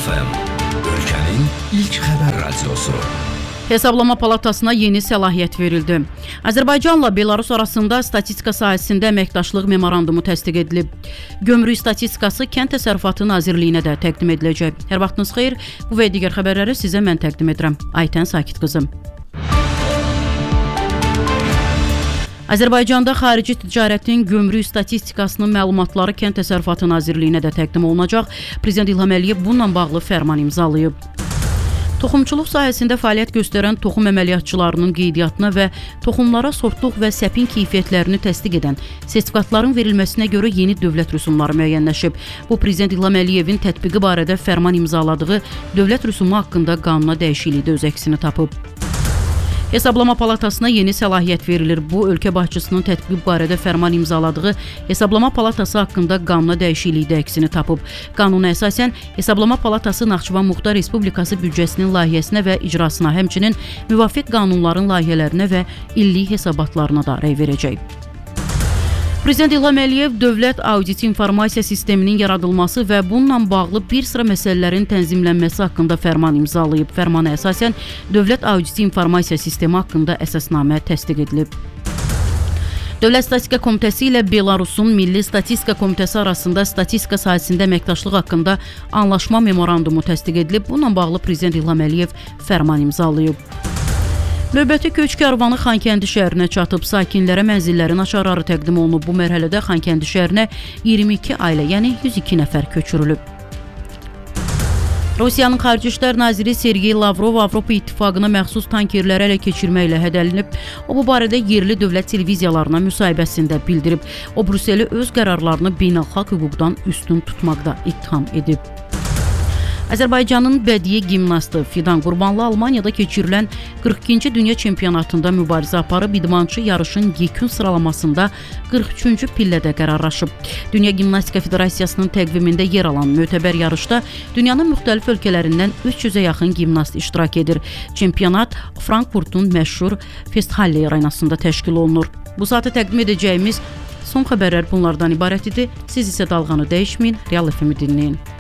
FM, ölkənin ilk xəbər radiosu. Hesablama Palatasına yeni səlahiyyət verildi. Azərbaycanla Belarus arasında statistika sahəsində əməkdaşlıq memorandumu təsdiq edilib. Gömrük statistikası Kənd Təsərrüfatı Nazirliyinə də təqdim ediləcək. Hər vaxtınız xeyir, bu və digər xəbərləri sizə mən təqdim edirəm. Aytən Sakit qızım. Azərbaycanda xarici ticarətin gömrük statistikasının məlumatları Kənd Təsərrüfatı Nazirliyinə də təqdim olunacaq. Prezident İlham Əliyev bununla bağlı fərman imzalayıb. Toxumçuluq sahəsində fəaliyyət göstərən toxum əməliyyatçılarının qeydiyyatına və toxumlara sortluq və səpin keyfiyyətlərini təsdiq edən sertifikatların verilməsinə görə yeni dövlət rüsumları müəyyənləşib. Bu, Prezident İlham Əliyevin tətbiqi barədə fərman imzaladığı dövlət rüsumu haqqında qanuna dəyişiklikdə öz əksini tapıb. Hesablama Palatasına yeni səlahiyyət verilir. Bu, ölkə başçısının tətbiq barədə fərman imzaladığı Hesablama Palatası haqqında qanuna dəyişiklikdə əksini tapıb. Qanuna əsasən, Hesablama Palatası Naxçıvan Muxtar Respublikası büdcəsinin layihəsinə və icrasına, həmçinin müvafiq qanunların layihələrinə və illik hesabatlarına da rəy verəcək. Prezident İlham Əliyev Dövlət Audit İnformasiya Sisteminin yaradılması və bununla bağlı bir sıra məsələlərin tənzimlənməsi haqqında fərman imzalayıb. Fərmana əsasən Dövlət Audit İnformasiya Sistemi haqqında əsasnamə təsdiq edilib. Dövlət Statistika Komitəsi ilə Belarusun Milli Statistika Komitəsi arasında statistika sahəsində əməkdaşlıq haqqında anlaşma memorandumu təsdiq edilib. Bununla bağlı Prezident İlham Əliyev fərman imzalayıb. Növbəti köç karvanı Xankəndi şəhərinə çatıb, sakinlərə mənzillərin açarları təqdim olunub. Bu mərhələdə Xankəndi şəhərinə 22 ailə, yəni 102 nəfər köçürülüb. Rusiyanın Xarici İşlər Naziri Sergey Lavrov Avropa İttifaqına məxsus tankerləri ələ keçirməklə hədələnib. O, bu barədə yerli dövlət televiziyalarına müsahibəsində bildirib. O, Brüsseli öz qərarlarını beynəlxalq hüquqdan üstün tutmaqda ittiham edib. Azərbaycanın bədii gimnastı Fidan Qurbanlı Almaniyada keçirilən 42-ci Dünya Çempionatında mübarizə aparıb, idmançı yarışın yekun sıralamasında 43-cü pillədə qərarlaşıb. Dünya Gimnastika Federasiyasının təqvimində yer alan mötəbər yarışda dünyanın müxtəlif ölkələrindən 300-ə yaxın gimnast iştirak edir. Çempionat Frankfurtun məşhur Festhalle arenasında təşkil olunur. Bu saata təqdim edəcəyimiz son xəbərlər bunlardan ibarət idi. Siz isə dalğanı dəyişməyin, Real FM-i dinləyin.